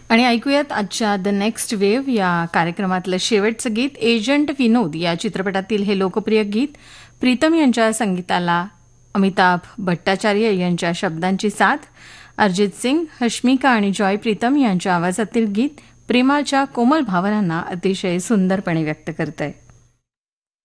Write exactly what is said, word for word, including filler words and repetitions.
आणि ऐकूयात आजच्या द नेक्स्ट वेव्ह या कार्यक्रमातलं शेवटचं गीत. एजंट विनोद या चित्रपटातील हे लोकप्रिय गीत. प्रीतम यांच्या संगीताला अमिताभ भट्टाचार्य यांच्या शब्दांची साथ. अरिजित सिंग, हश्मिका आणि जॉय प्रीतम यांच्या आवाजातील गीत प्रेमाच्या कोमल भावनांना अतिशय सुंदरपणे व्यक्त करत आहे.